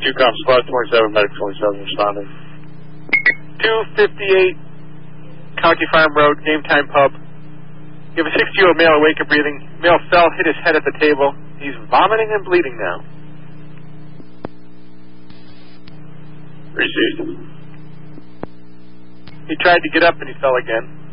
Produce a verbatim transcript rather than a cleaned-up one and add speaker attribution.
Speaker 1: two cops, squad twenty-seven, medic twenty-seven responding.
Speaker 2: two fifty-eight County Farm Road, Game Time Pub. You have a sixty-year-old male awake and breathing. Male fell, hit his head at the table. He's vomiting and bleeding now.
Speaker 1: Received.
Speaker 2: He tried to get up and he fell again.